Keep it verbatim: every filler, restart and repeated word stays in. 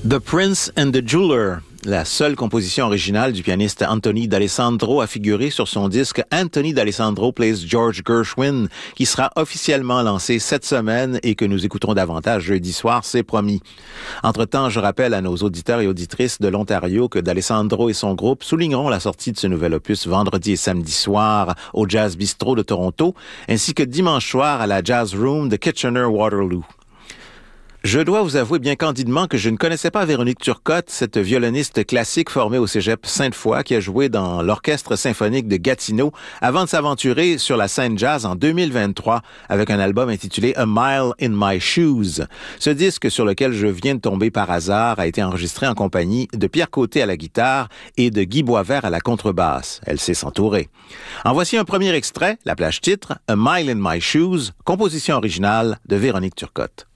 The Prince and the Jeweler, la seule composition originale du pianiste Anthony D'Alessandro, a figuré sur son disque Anthony D'Alessandro Plays George Gershwin, qui sera officiellement lancé cette semaine et que nous écouterons davantage jeudi soir, c'est promis. Entre-temps, je rappelle à nos auditeurs et auditrices de l'Ontario que D'Alessandro et son groupe souligneront la sortie de ce nouvel opus vendredi et samedi soir au Jazz Bistro de Toronto, ainsi que dimanche soir à la Jazz Room de Kitchener-Waterloo. Je dois vous avouer bien candidement que je ne connaissais pas Véronique Turcotte, cette violoniste classique formée au cégep Sainte-Foy qui a joué dans l'orchestre symphonique de Gatineau avant de s'aventurer sur la scène jazz en deux mille vingt-trois avec un album intitulé A Mile in My Shoes. Ce disque sur lequel je viens de tomber par hasard a été enregistré en compagnie de Pierre Côté à la guitare et de Guy Boisvert à la contrebasse. Elle sait s'entourer. En voici un premier extrait, la plage titre, A Mile in My Shoes, composition originale de Véronique Turcotte.